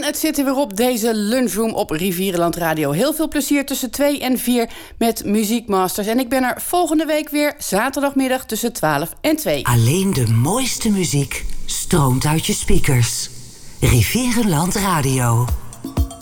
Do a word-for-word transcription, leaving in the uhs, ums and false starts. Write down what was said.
het zit er weer op, deze lunchroom op Rivierenland Radio. Heel veel plezier tussen twee en vier met Muziekmasters. En ik ben er volgende week weer, zaterdagmiddag tussen twaalf en twee. Alleen de mooiste muziek stroomt uit je speakers. Rivierenland Radio.